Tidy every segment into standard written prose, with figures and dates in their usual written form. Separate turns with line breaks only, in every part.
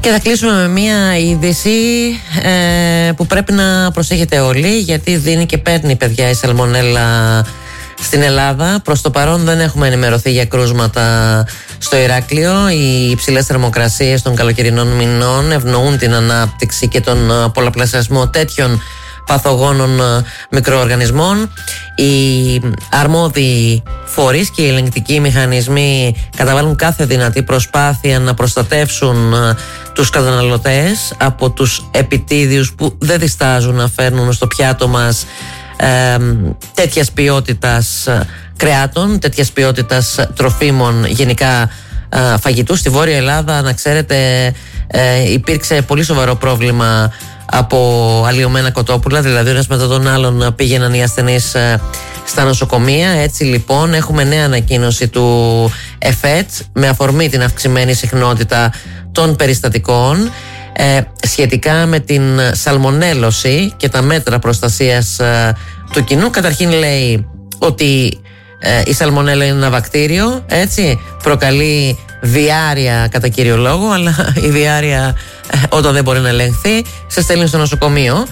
Και θα κλείσουμε με μια είδηση που πρέπει να προσέχετε όλοι, γιατί δίνει και παίρνει, παιδιά, η σαλμονέλα στην Ελλάδα. Προς το παρόν δεν έχουμε ενημερωθεί για κρούσματα στο Ηράκλειο. Οι υψηλές θερμοκρασίες των καλοκαιρινών μηνών ευνοούν την ανάπτυξη και τον πολλαπλασιασμό τέτοιων παθογόνων μικροοργανισμών. Οι αρμόδιοι φορείς και οι ελεγκτικοί μηχανισμοί καταβάλουν κάθε δυνατή προσπάθεια να προστατεύσουν τους καταναλωτές από τους επιτίδιους που δεν διστάζουν να φέρνουν στο πιάτο μας τέτοιας ποιότητας κρεάτων, τέτοιας ποιότητας τροφίμων, γενικά φαγητού. Στη Βόρεια Ελλάδα, να ξέρετε, υπήρξε πολύ σοβαρό πρόβλημα από αλλοιωμένα κοτόπουλα, δηλαδή ένας μετά τον άλλον πήγαιναν οι ασθενείς στα νοσοκομεία. Έτσι λοιπόν έχουμε νέα ανακοίνωση του ΕΦΕΤ με αφορμή την αυξημένη συχνότητα των περιστατικών σχετικά με την σαλμονέλωση και τα μέτρα προστασίας του κοινού. Καταρχήν λέει ότι η σαλμονέλα είναι ένα βακτήριο, έτσι, προκαλεί διάρρεια κατά κύριο λόγο, αλλά η διάρρεια όταν δεν μπορεί να ελεγχθεί σε στέλνει στο νοσοκομείο.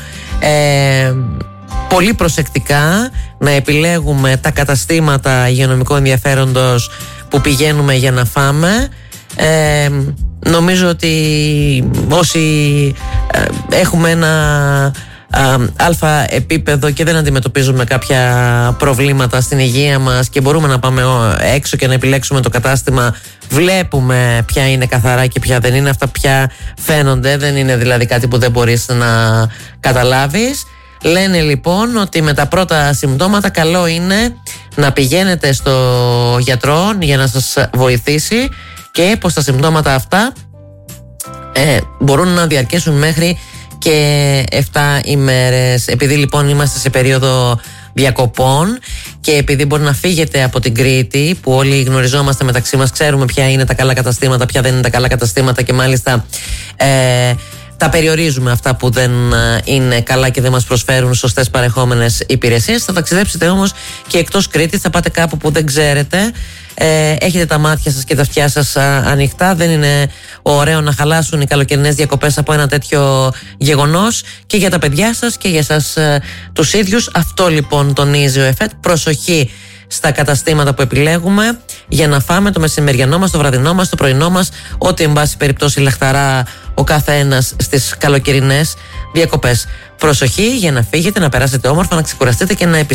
Πολύ προσεκτικά να επιλέγουμε τα καταστήματα υγειονομικού ενδιαφέροντος που πηγαίνουμε για να φάμε. Νομίζω ότι όσοι έχουμε ένα αλφα επίπεδο και δεν αντιμετωπίζουμε κάποια προβλήματα στην υγεία μας και μπορούμε να πάμε έξω και να επιλέξουμε το κατάστημα, βλέπουμε ποια είναι καθαρά και ποια δεν είναι. Αυτά πια φαίνονται, δεν είναι δηλαδή κάτι που δεν μπορείς να καταλάβεις. Λένε λοιπόν ότι με τα πρώτα συμπτώματα καλό είναι να πηγαίνετε στο γιατρό για να σας βοηθήσει και πως τα συμπτώματα αυτά μπορούν να διαρκέσουν μέχρι και 7 ημέρες. Επειδή λοιπόν είμαστε σε περίοδο διακοπών και επειδή μπορεί να φύγετε από την Κρήτη, που όλοι γνωριζόμαστε μεταξύ μας, ξέρουμε ποια είναι τα καλά καταστήματα, ποια δεν είναι τα καλά καταστήματα και μάλιστα τα περιορίζουμε αυτά που δεν είναι καλά και δεν μας προσφέρουν σωστές παρεχόμενες υπηρεσίες. Θα ταξιδέψετε όμως και εκτός Κρήτης, θα πάτε κάπου που δεν ξέρετε. Έχετε τα μάτια σας και τα αυτιά σας ανοιχτά. Δεν είναι ωραίο να χαλάσουν οι καλοκαιρινές διακοπές από ένα τέτοιο γεγονός και για τα παιδιά σας και για σας τους ίδιους. Αυτό λοιπόν τονίζει ο ΕΦΕΤ. Προσοχή στα καταστήματα που επιλέγουμε για να φάμε το μεσημεριανό μας, το βραδινό μας, το πρωινό μας, ό,τι εν πάση περιπτώσει λαχταρά ο κάθε ένας στις καλοκαιρινές διακοπές. Προσοχή για να φύγετε, να περάσετε όμορφα, να ξεκουραστείτε και να επιστρέψετε